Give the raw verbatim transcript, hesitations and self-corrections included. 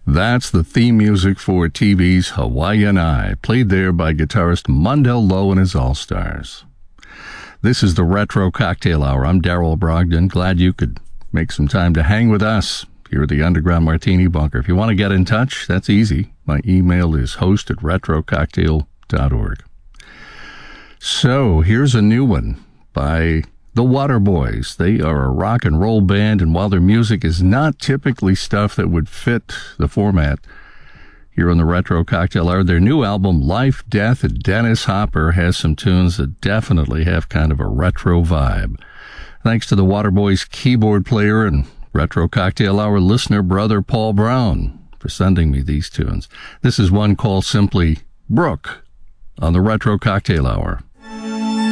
That's the theme music for T V's Hawaiian Eye, played there by guitarist Mundell Lowe and his All-Stars. This is the Retro Cocktail Hour. I'm Daryl Brogdon. Glad you could make some time to hang with us here at the Underground Martini Bunker. If you want to get in touch, that's easy. My email is host at retro cocktail dot org. So, here's a new one by the Waterboys. They are a rock and roll band, and while their music is not typically stuff that would fit the format here on the Retro Cocktail Hour, their new album, Life, Death, and Dennis Hopper, has some tunes that definitely have kind of a retro vibe. Thanks to the Waterboys keyboard player and Retro Cocktail Hour listener brother Paul Brown for sending me these tunes. This is one called simply Brooke on the Retro Cocktail Hour.